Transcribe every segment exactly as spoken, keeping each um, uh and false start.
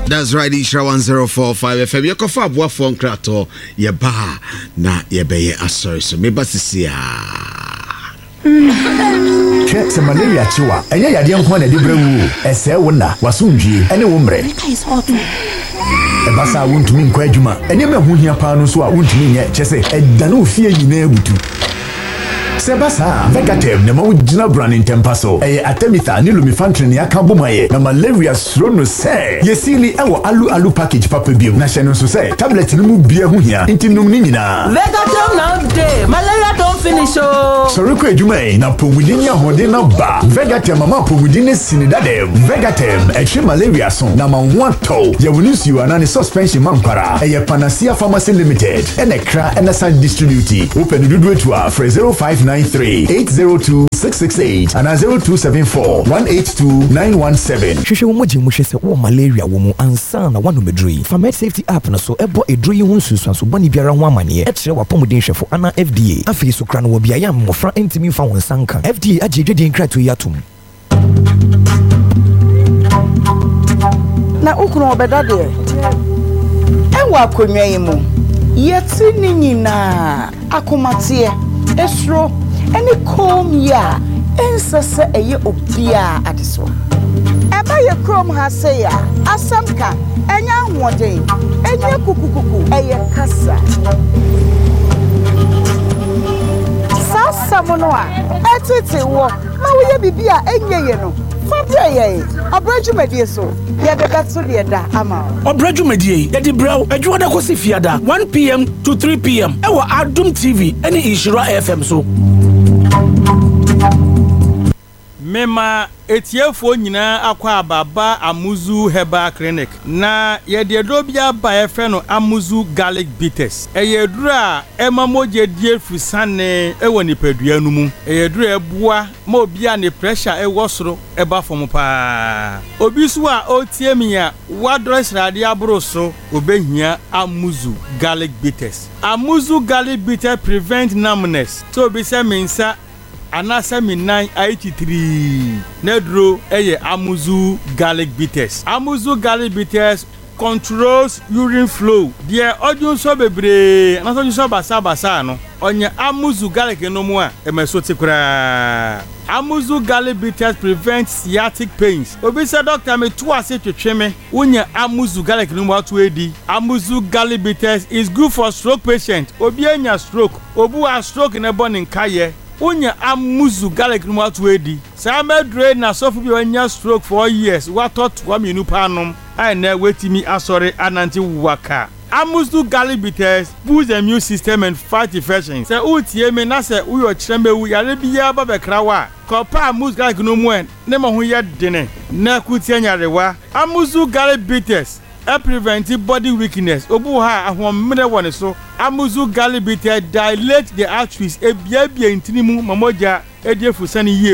That's right, Isha one oh four point five F M. You can find what phone crato ye ba na ye be a sorry so me basisia. Check some malaria chiwa. Enya yade nko na de brewu. Ese wona wasundwie ene wo mre. Ebasa wontumi nkwa adwuma. Enye me ho hia pa no so a wontumi nye chese edane ofie nyina ebutu. Sebasa Vegatem na mawujina brand in tempaso eye atemitha ni lumifantrin ya kambomaye na malaria srono se yesili ewo alu alu package papa bio na hyeno so se tablet ni mu bia ho hia intinum ni nyina Vegatem now day malaria don't finish oh sorry ko adwuma na pomudin ya hode na ba Vegatem mama pomudin sinidade Vegatem ehwe malaria so na manwato ya wonisuwa na ni suspension mankwara eye Panacea Pharmacy Limited ene kra ene san distribute open dudu etua for zero five nine three eight zero two six six eight and zero two seven four one eight two nine one seven. Hwehwe wo moji mu hwese wo malaria wo mu ansa na wano medrui. Famed Safety app na so ebo edrui ho nsusu so boni biara ho amane e kire wa pomuden hwefo ana F D A. Afi so kra no wo bia ya mmofra entimi fa won sanka. F D A age dwedin krato yatum. Na ukunu obeda de. Ewa akonwa yi mu. Yeti ni nyina akomatie esro eni kom ya ensese eye obia adeso eba ye krom ha se ya asamka enya hoden enya kukukuku eye kasa sasa mono a etete wo ma wo ye bibia enye ye no fabre ye obrajumedie so ye de beto de da ama obrajumedie ye di braw adwo da kosi fiada one p m to three p m e wo Adum T V eni Ishira F M so Mema etiefo nyina akwa ababa Amuzu Herbal Clinic na ye de dobia ba efe no Amuzu Garlic Bitters eyedura emamoje die fusane ewo nipadua no mu eyedura ebua ma obia ne pressure ewo soro eba fom pa obi so a otie mi a wadro srade abro so obehia Amuzu Garlic Bitters Amuzu Garlic Bitters prevent numbness so be say mensa anasa mi nine eighty-three nedro eye Amuzu Garlic Bitters Amuzu Garlic Bitters controls urine flow dia odun so bebre anaso odun so basa basa no onye Amuzu Garlic no mu a emeso tikura Amuzu Garlic Bitters prevent sciatic pains obi say doctor me to ase twetwe me wonya Amuzu Garlic no mu atu edi Amuzu Garlic Bitters is good for stroke patient obi anya stroke obu a stroke na bone nkaye Unya Amuzu Garlic no atu edi Sama dre na sofu bi wanya stroke for years watot wa minu panom ai na wetimi asore ananti waka Amuzu Garlic Bitters boost the immune system and fight infections. Se utie me na se uyo chirembe wu yare biya ba bekra wa kopa Amuzu Garlic no mu en ne ma ho ye dene na kutie nyarewa Amuzu Garlic Bitters e prevent body weakness obu ha ahomre woni so Amuzu Garlic Bitters dilate the arteries e bia bia intinimu mamoja edefusani yie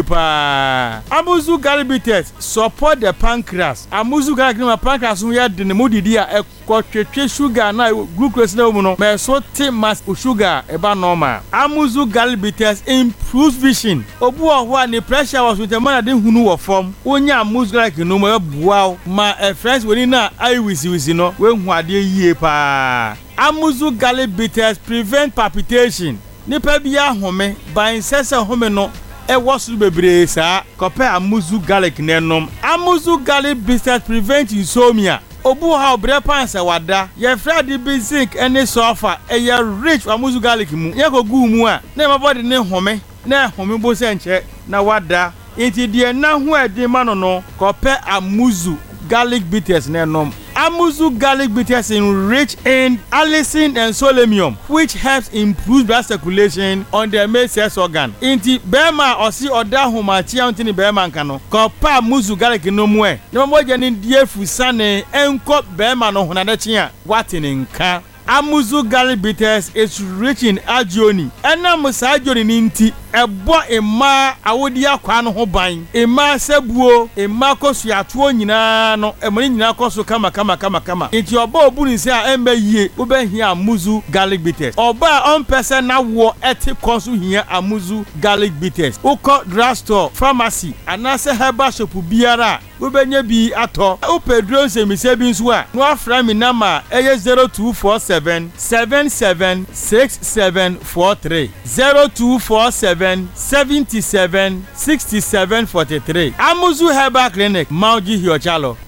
pa Amuzu Garlic Bitters support the pancreas Amuzu Garlic no pancreas no ya de ne modidi a ekotwetwe sugar na glucose na mu no me so te mass sugar e ba normal Amuzu Garlic Bitters improves vision obu oho a ne pressure was with the man de hunu wo form onya Amuzu Garlic no mo bua ma e friends woni na ai wisi wisi no we hu ade yie pa Amuzu Garlic Bitters prevent palpitation nipa bia home ban sese home no e wosu bebre sa kope Amuzu Garlic nenom Amuzu Garlic Bitters prevent insomnia obu ha obre panse wada ye frade bi zinc ene sulfur e ye rich Amuzu Garlic mu ye ko gu mu a na ma body ne home na home bo se nche na wada enti de na ho edi ma no no kope Amuzu Garlic Bitters nenom Amuzu Garlic Bitters is rich in allicin and selenium, which helps improve blood circulation on the male sex organ. Inti bema osi oda humachi antini bema nkano. Kopa Amuzu Garlic no mwe. Nima moja ni die fusane enko bema no hunadechia watini nka. Amuzu Garlic Bitters is rich in arginine. Ena musa arginine ninti ɛbɔ mmaa awodi akwa no ho ban mmaa sebuo mmaa kosuatoɔ nyinaa no ɛmɔ nyinaa kɔso kama kama kama kama nti ɔba obu ni se a ɛmba yie wobɛhia amuzu garlic bitters ɔba ɔmpɛsɛ na wo ɛte kɔnso hia amuzu garlic bitters ukɔ drugstore pharmacy anase herbal shop biara wobɛnya bi atɔ wopɛduro nsɛmisɛ bi nso a no afra mi nama ɛyɛ zero two four seven seven seven six seven four three zero two four seven seven seven six seven four three amuzu herbal clinic mauji hiochalo